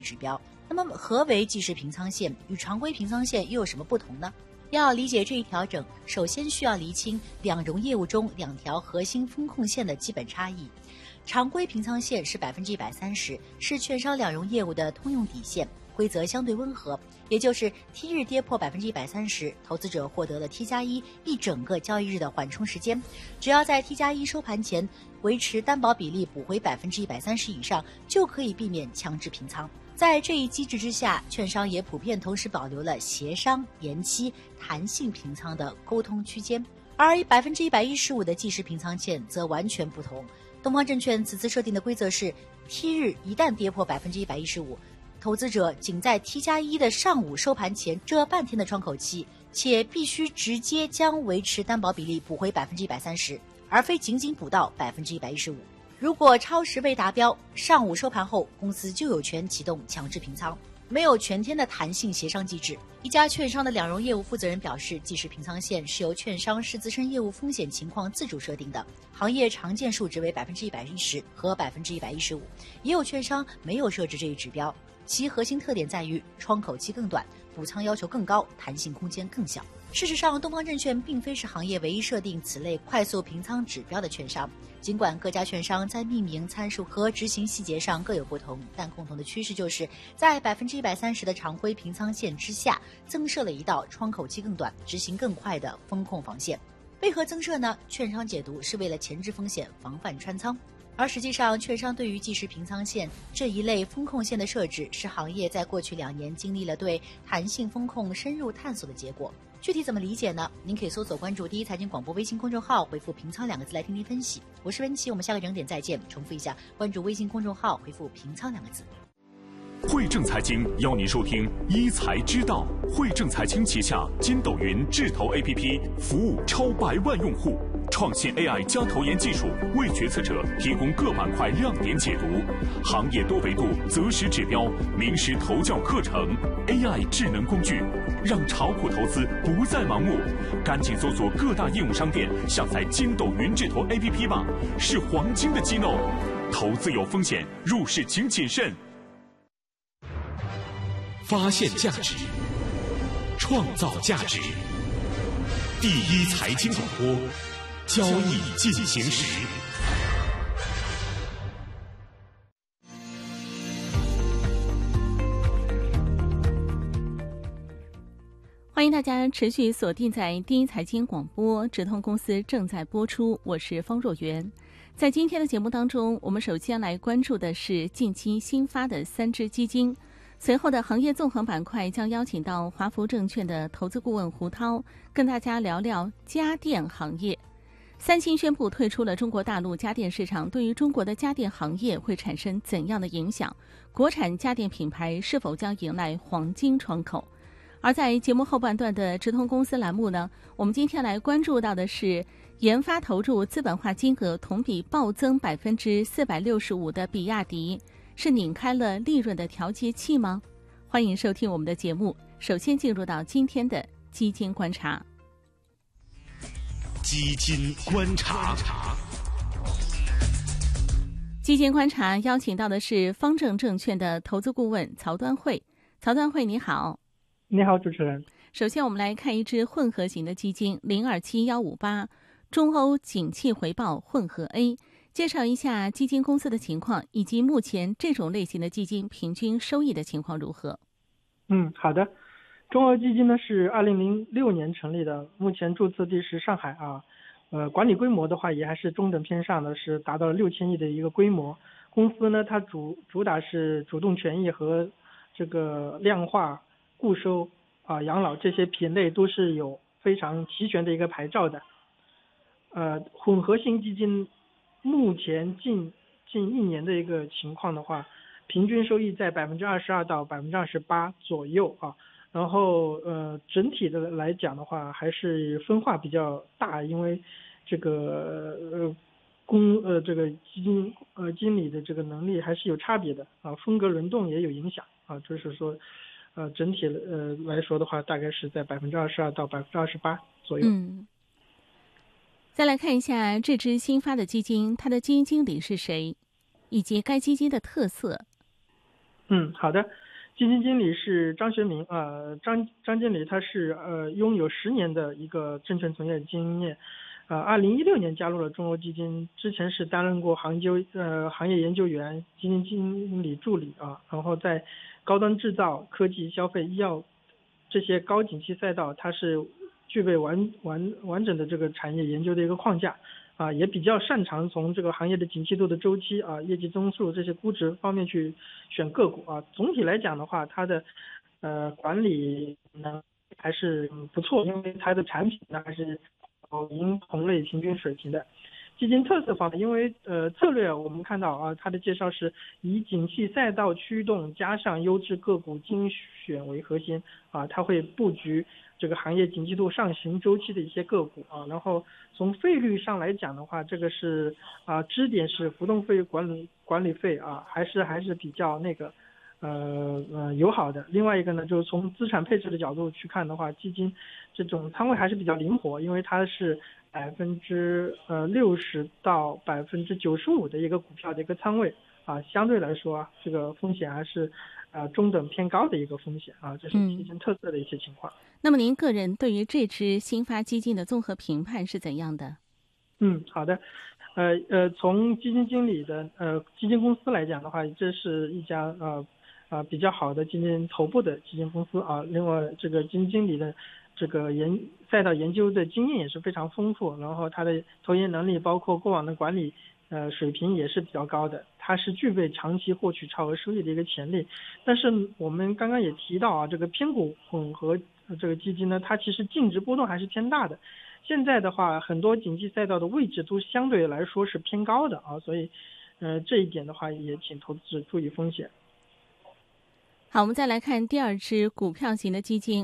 指标。那么何为即时平仓线？与常规平仓线又有什么不同呢？要理解这一调整，首先需要厘清两融业务中两条核心风控线的基本差异。常规平仓线是130%，是券商两融业务的通用底线，规则相对温和，也就是 T 日跌破130%，投资者获得了 T+1一整个交易日的缓冲时间，只要在 T+1收盘前维持担保比例补回130%以上，就可以避免强制平仓。在这一机制之下，券商也普遍同时保留了协商、延期、弹性平仓的沟通区间，而115%的即时平仓线则完全不同。东方证券此次设定的规则是 T 日一旦跌破115%，投资者仅在 T+1的上午收盘前这半天的窗口期，且必须直接将维持担保比例补回130%，而非仅仅补到115%。如果超时未达标，上午收盘后，公司就有权启动强制平仓，没有全天的弹性协商机制。一家券商的两融业务负责人表示，即时平仓线是由券商视自身业务风险情况自主设定的，行业常见数值为110%和115%，也有券商没有设置这一指标。其核心特点在于窗口期更短，补仓要求更高，弹性空间更小。事实上，东方证券并非是行业唯一设定此类快速平仓指标的券商。尽管各家券商在命名参数和执行细节上各有不同，但共同的趋势就是在130%的常规平仓线之下，增设了一道窗口期更短、执行更快的风控防线。为何增设呢？券商解读是为了前置风险，防范穿仓。而实际上，券商对于即时平仓线这一类风控线的设置，是行业在过去2年经历了对弹性风控深入探索的结果。具体怎么理解呢？您可以搜索关注第一财经广播微信公众号，回复平仓2个字来听听分析。我是温琪，我们下个整点再见。重复一下，关注微信公众号，回复平仓2个字。 汇正财经邀您收听一财之道。汇正财经旗下筋斗云智投 APP 服务超100万用户，创新 AI 加投研技术，为决策者提供各板块亮点解读，行业多维度择时指标，名师投教课程 ，AI 智能工具，让炒股投资不再盲目。赶紧搜索各大应用商店，下载筋斗云智投 APP 吧，是黄金的机弄。投资有风险，入市请谨慎。发现价值，创造价值。第一财经广播，交易进行时。 欢迎大家持续锁定在第一财经广播，直通公司正在播出，我是方若媛。在今天的节目当中，我们首先来关注的是近期新发的3只基金。随后的行业纵横板块将邀请到华福证券的投资顾问胡涛，跟大家聊聊家电行业。三星宣布退出了中国大陆家电市场，对于中国的家电行业会产生怎样的影响？国产家电品牌是否将迎来黄金窗口？而在节目后半段的直通公司栏目呢，我们今天来关注到的是研发投入资本化金额同比暴增465%的比亚迪，是拧开了利润的调节器吗？欢迎收听我们的节目。首先进入到今天的基金观察。 基金观察， 基金观察邀请到的是方正证券的投资顾问曹端慧。曹端慧，你好。 你好，主持人。 首先我们来看一只混合型的基金027158中欧景气回报混合 A， 介绍一下基金公司的情况，以及目前这种类型的基金平均收益的情况如何。 好的。中欧基金呢是2006年成立的，目前注册地是上海啊。管理规模的话也还是中等偏上的，是达到了6000亿的一个规模。公司呢它主打是主动权益和这个量化、固收养老这些品类都是有非常齐全的一个牌照的。混合型基金目前近1年的一个情况的话，平均收益在22%到28%左右啊。然后整体的来讲的话，还是分化比较大，因为这个这个基金经理的这个能力还是有差别的啊，风格轮动也有影响啊，就是说整体来说的话，大概是在22%到28%左右。 再来看一下这支新发的基金，它的基金经理是谁，以及该基金的特色。 好的。基金经理是张学明张经理他是拥有10年的一个证券从业经验，2016年加入了中欧基金，之前是担任过行业研究员、基金经理助理然后在高端制造、科技、消费、医药这些高景气赛道，它是具备完整的这个产业研究的一个框架也比较擅长从这个行业的景气度的周期业绩增速这些估值方面去选个股总体来讲的话，它的管理呢还是不错，因为它的产品呢还是赢同类平均水平的。基金特色方面，因为策略我们看到它的介绍是以景气赛道驱动加上优质个股精选为核心它会布局这个行业景气度上行周期的一些个股然后从费率上来讲的话，这个是支点是浮动费管理费还是比较那个友好的。另外一个呢，就是从资产配置的角度去看的话，基金这种仓位还是比较灵活，因为它是60%到95%的一个股票的一个仓位相对来说这个风险还是中等偏高的一个风险这是基金特色的一些情况。 那么您个人对于这支新发基金的综合评判是怎样的？ 好的。从基金经理的基金公司来讲的话，这是一家比较好的基金头部的基金公司另外这个基金经理的这个赛道研究的经验也是非常丰富，然后他的投研能力包括过往的管理水平也是比较高的，它是具备长期获取超额收益的一个潜力。但是我们刚刚也提到这个偏股混合这个基金呢，它其实净值波动还是偏大的。现在的话，很多景气赛道的位置都相对来说是偏高的所以这一点的话也请投资者注意风险。 好，我们再来看第二支股票型的基金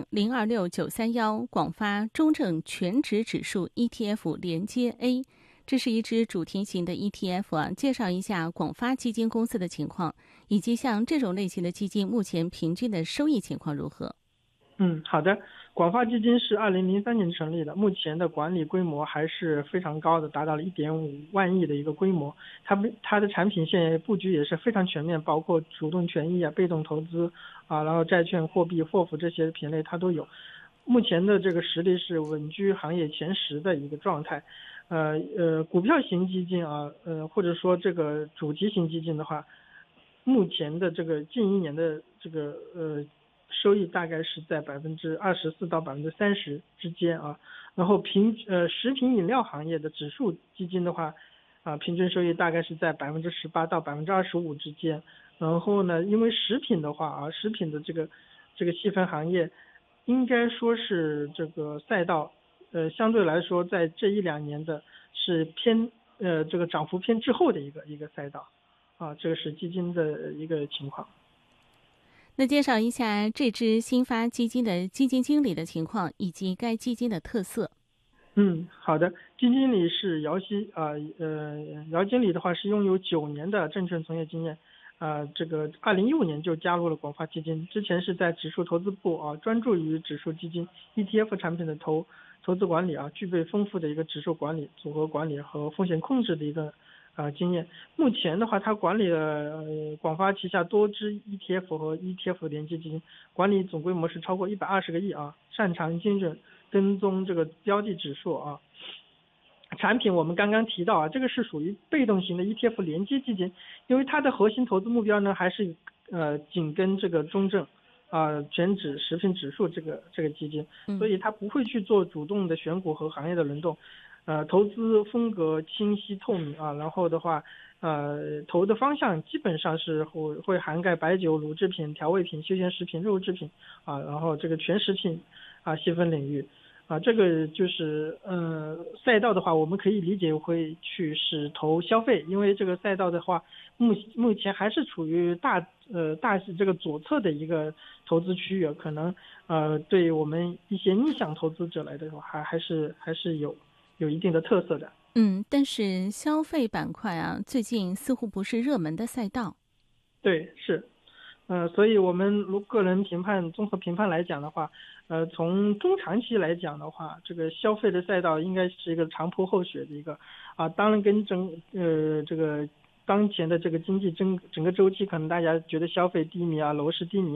026931广发中证全指指数 ETF 连接 A， 这是一支主题型的 ETF 介绍一下广发基金公司的情况，以及像这种类型的基金目前平均的收益情况如何？ 好的。广发基金是2003年成立的，目前的管理规模还是非常高的，达到了1.5万亿的一个规模。它的产品线布局也是非常全面，包括主动权益被动投资然后债券、货币、货服这些品类它都有。目前的这个实力是稳居行业前10的一个状态。股票型基金或者说这个主题型基金的话，目前的这个近1年的这个收益大概是在24%到30%之间然后食品饮料行业的指数基金的话平均收益大概是在18%到25%之间。然后呢，因为食品的话食品的这个细分行业应该说是这个赛道相对来说在这1-2年的是偏这个涨幅偏滞后的一个赛道这个是基金的一个情况。 那介绍一下这支新发基金的基金经理的情况以及该基金的特色。 好的。基金经理是姚希姚经理的话是拥有9年的证券从业经验这个2015年就加入了广发基金，之前是在指数投资部专注于指数基金 ETF 产品的投资管理具备丰富的一个指数管理、组合管理和风险控制的一个经验。目前的话，他管理了广发旗下多支 ETF 和 ETF 连接基金，管理总规模是超过120个亿擅长精准跟踪这个标的指数产品我们刚刚提到这个是属于被动型的 ETF 连接基金，因为它的核心投资目标呢还是紧跟这个中证全指食品指数这个基金，所以它不会去做主动的选股和行业的轮动。投资风格清晰透明然后的话投的方向基本上是会涵盖白酒、乳制品、调味品、休闲食品、肉制品然后这个全食品细分领域这个就是赛道的话，我们可以理解会去是投消费，因为这个赛道的话目前还是处于大这个左侧的一个投资区域，可能对我们一些逆向投资者来的话还是有一定的特色的。 但是消费板块最近似乎不是热门的赛道。 对，是。所以我们个人综合评判来讲的话，从中长期来讲的话，这个消费的赛道应该是一个长坡厚雪的一个当然跟这个当前的这个经济整个周期，可能大家觉得消费低迷啊，楼市低迷